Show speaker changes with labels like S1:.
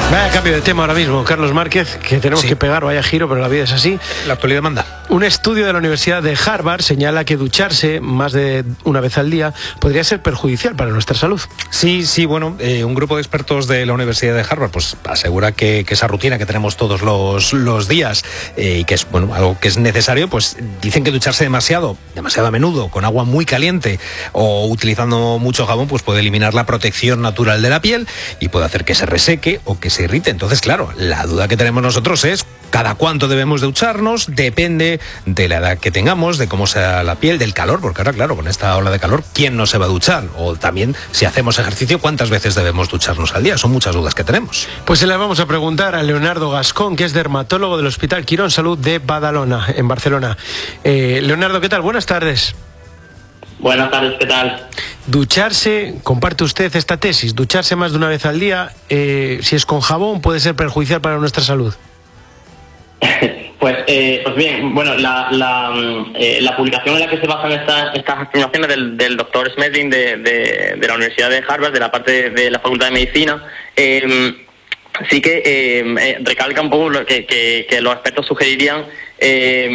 S1: Vaya cambio de tema ahora mismo, Carlos Márquez, que tenemos que pegar, vaya giro, pero la vida es así.
S2: La actualidad manda.
S1: Un estudio de la Universidad de Harvard señala que ducharse más de una vez al día podría ser perjudicial para nuestra salud.
S2: Sí, bueno, un grupo de expertos de la Universidad de Harvard pues asegura que esa rutina que tenemos todos los días y que es algo que es necesario, pues dicen que ducharse demasiado a menudo, con agua muy caliente o utilizando mucho jabón, pues puede eliminar la protección natural de la piel y puede hacer que se reseque o que se irrite. Entonces, claro, la duda que tenemos nosotros es ¿cada cuánto debemos de ducharnos? Depende de la edad que tengamos, de cómo sea la piel, del calor, porque ahora, claro, con esta ola de calor, ¿quién no se va a duchar? O también, si hacemos ejercicio, ¿cuántas veces debemos ducharnos al día? Son muchas dudas que tenemos.
S1: Pues se las vamos a preguntar a Leonardo Gascón, que es dermatólogo del Hospital Quirón Salud de Badalona, en Barcelona. Leonardo, ¿qué tal? Buenas tardes.
S3: Buenas tardes, ¿qué tal?
S1: Ducharse, comparte usted esta tesis, ducharse más de una vez al día, si es con jabón, puede ser perjudicial para nuestra salud.
S3: Pues bien, bueno, la publicación en la que se basan estas afirmaciones del doctor Smedlin de la Universidad de Harvard, de la parte de la Facultad de Medicina, sí que recalca un poco que los expertos sugerirían